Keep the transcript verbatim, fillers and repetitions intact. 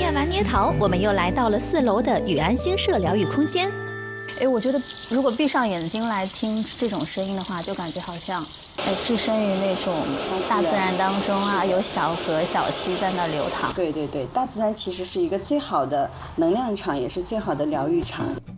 练完捏陶，我们又来到了四楼的雨安星社疗愈空间。 哎，我觉得如果闭上眼睛来听这种声音的话，就感觉好像，哎，置身于那种大自然当中啊，有小河小溪在那流淌。 对对对，大自然其实是一个最好的能量场，也是最好的疗愈场。